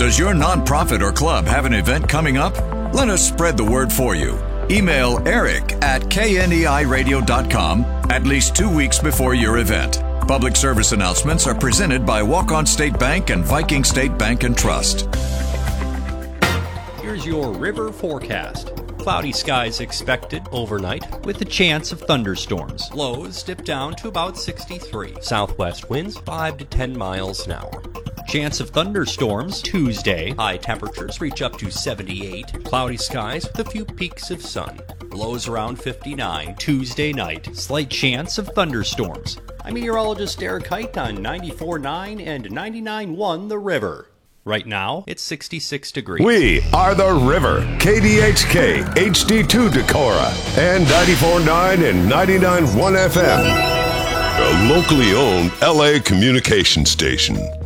Does your nonprofit or club have an event coming up? Let us spread the word for you. Email eric@kneiradio.com at least 2 weeks before your event. Public service announcements are presented by Walk-On State Bank and Viking State Bank and Trust. Here's your river forecast. Cloudy skies expected overnight with a chance of thunderstorms. Lows dip down to about 63. Southwest winds 5 to 10 miles an hour. Chance of thunderstorms Tuesday. High temperatures reach up to 78. Cloudy skies with a few peaks of sun. Lows around 59. Tuesday night. Slight chance of thunderstorms. I'm meteorologist Derek Height on 94.9 and 99.1 The River. Right now, it's 66 degrees. We are The River, KDHK, HD2 Decorah, and 94.9 and 99.1 FM. A locally owned LA communication station.